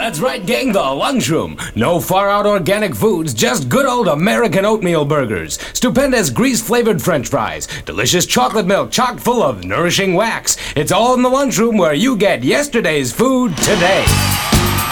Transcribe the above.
That's right, gang, the lunchroom. No far-out organic foods, just good old American oatmeal burgers, stupendous grease-flavored french fries, delicious chocolate milk chock full of nourishing wax. It's all in the lunchroom where you get yesterday's food today.